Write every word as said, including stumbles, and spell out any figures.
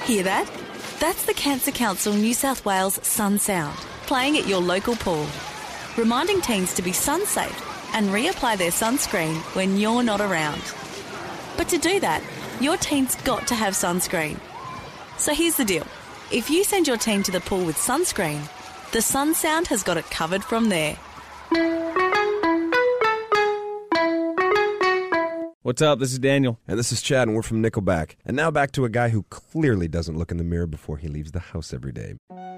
Hear that? That's the Cancer Council New South Wales Sun Sound, playing at your local pool, reminding teens to be sun safe and reapply their sunscreen when you're not around. But to do that, your teen's got to have sunscreen. So here's the deal. If you send your teen to the pool with sunscreen, the Sun Sound has got it covered from there. What's up? This is Daniel. And this is Chad, and we're from Nickelback. And now back to a guy who clearly doesn't look in the mirror before he leaves the house every day.